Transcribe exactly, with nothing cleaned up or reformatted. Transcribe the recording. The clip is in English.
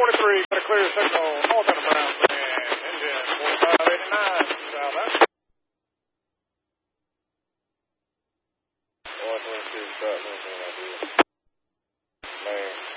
forty-three, got a clear signal, north end of Brownston, engine forty-five eighty-nine, southbound. one twenty-two, stop, man.